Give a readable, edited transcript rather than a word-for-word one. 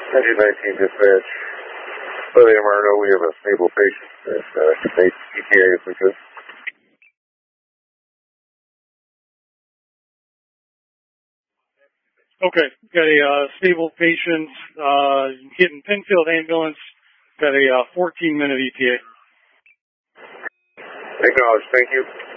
19 dispatch. Let the MR know we have a stable patient that needs ETA if we could. Okay, got a stable patient getting Penfield ambulance. Got a 14-minute ETA. Acknowledged. Thank you.